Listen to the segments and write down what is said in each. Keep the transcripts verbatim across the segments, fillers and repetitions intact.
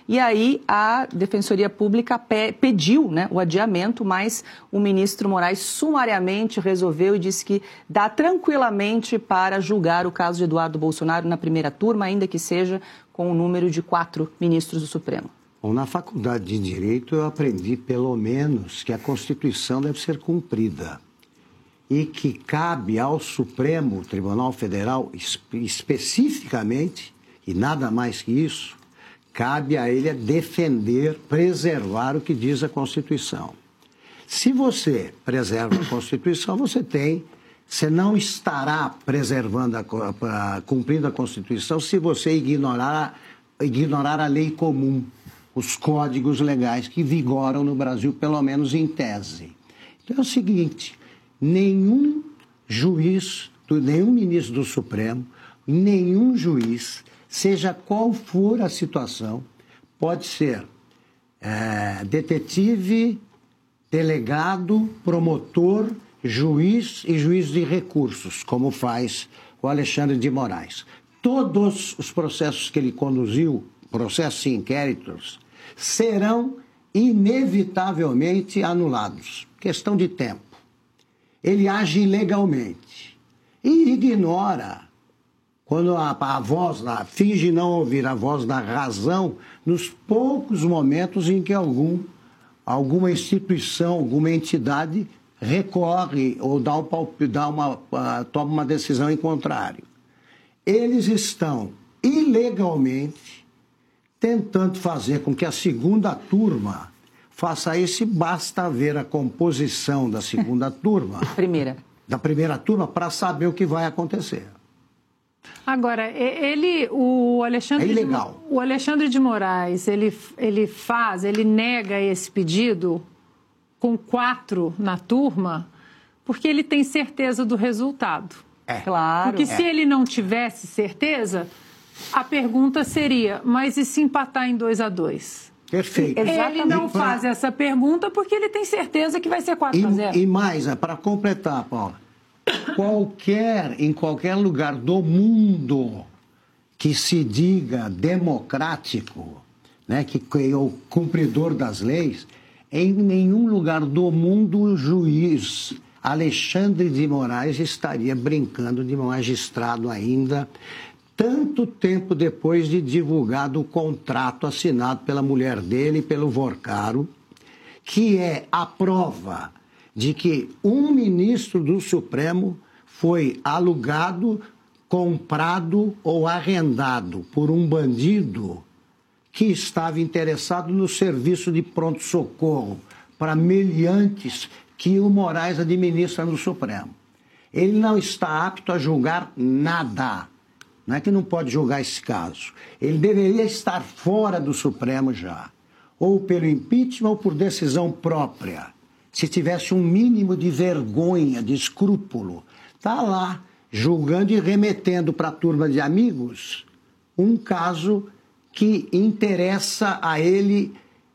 E aí a Defensoria Pública pe- pediu, né, o adiamento, mas o ministro Moraes sumariamente resolveu e disse que dá tranquilamente para julgar o caso de Eduardo Bolsonaro na primeira turma, ainda que seja com o número de quatro ministros do Supremo. Bom, na faculdade de Direito eu aprendi, pelo menos, que a Constituição deve ser cumprida e que cabe ao Supremo Tribunal Federal, espe- especificamente, e nada mais que isso, cabe a ele defender, preservar o que diz a Constituição. Se você preserva a Constituição, você tem, você não estará preservando, a, a, cumprindo a Constituição se você ignorar, ignorar a lei comum, os códigos legais que vigoram no Brasil, pelo menos em tese. Então é o seguinte, nenhum juiz, nenhum ministro do Supremo, nenhum juiz, seja qual for a situação, pode ser é, detetive, delegado, promotor, juiz e juiz de recursos, como faz o Alexandre de Moraes. Todos os processos que ele conduziu, processos e inquéritos, serão inevitavelmente anulados. Questão de tempo. Ele age ilegalmente e ignora, quando a, a voz, da, finge não ouvir a voz da razão, nos poucos momentos em que algum, alguma instituição, alguma entidade recorre ou dá um, dá uma, uh, toma uma decisão em contrário. Eles estão ilegalmente tentando fazer com que a segunda turma faça isso, e basta ver a composição da segunda turma, Primeira. da primeira turma, para saber o que vai acontecer. Agora, ele, o Alexandre, é ilegal. De, o Alexandre de Moraes, ele, ele faz, ele nega esse pedido com quatro na turma, porque ele tem certeza do resultado. É. Claro. Porque se é. ele não tivesse certeza, a pergunta seria, mas e se empatar em dois a dois? Perfeito. Ele não pra... faz essa pergunta porque ele tem certeza que vai ser quatro a zero. E, e mais, para completar, Paula, qualquer, em qualquer lugar do mundo que se diga democrático, né, que é o cumpridor das leis, em nenhum lugar do mundo o juiz Alexandre de Moraes estaria brincando de magistrado ainda, tanto tempo depois de divulgado o contrato assinado pela mulher dele e pelo Vorcaro, que é a prova de que um ministro do Supremo foi alugado, comprado ou arrendado por um bandido que estava interessado no serviço de pronto-socorro para meliantes que o Moraes administra no Supremo. Ele não está apto a julgar nada. Não é que não pode julgar esse caso. Ele deveria estar fora do Supremo já, ou pelo impeachment ou por decisão própria. Se tivesse um mínimo de vergonha, de escrúpulo, está lá, julgando e remetendo para a turma de amigos um caso que interessa a ele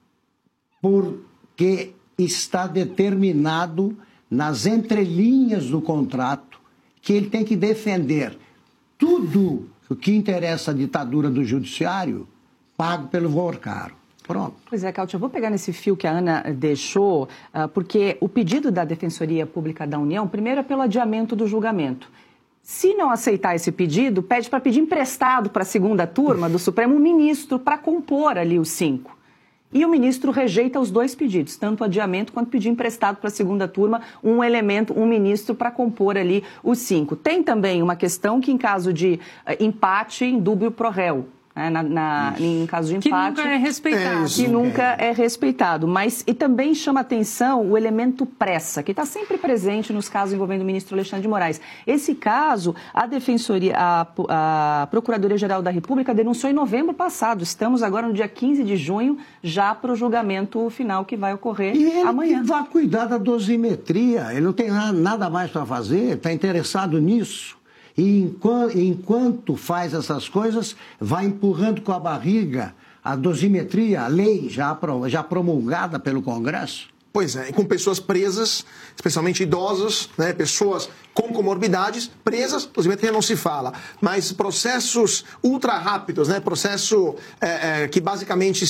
porque está determinado nas entrelinhas do contrato que ele tem que defender tudo o que interessa à ditadura do judiciário, pago pelo Vorcaro. Pronto. Pois é, Cáutia, eu vou pegar nesse fio que a Ana deixou, porque o pedido da Defensoria Pública da União, primeiro é pelo adiamento do julgamento. Se não aceitar esse pedido, pede para pedir emprestado para a segunda turma do Supremo um ministro para compor ali os cinco. E o ministro rejeita os dois pedidos, tanto o adiamento quanto pedir emprestado para a segunda turma um elemento, um ministro para compor ali os cinco. Tem também uma questão que, em caso de uh, empate, em dúbio pro réu. Né, na, na, em caso de empate, que nunca é respeitado. É, que nunca é respeitado. Mas, e também chama atenção o elemento pressa, que está sempre presente nos casos envolvendo o ministro Alexandre de Moraes. Esse caso, a Defensoria, a, a Procuradoria-Geral da República denunciou em novembro passado. Estamos agora no dia quinze de junho, já para o julgamento final que vai ocorrer e ele amanhã. Que vai cuidar da dosimetria, ele não tem nada mais para fazer, está interessado nisso. E enquanto, enquanto faz essas coisas, vai empurrando com a barriga a dosimetria, a lei já, já promulgada pelo Congresso. Pois é, e com pessoas presas, especialmente idosas, né, pessoas com comorbidades, presas, dosimetria não se fala, mas processos ultra rápidos, né, processo é, é, que basicamente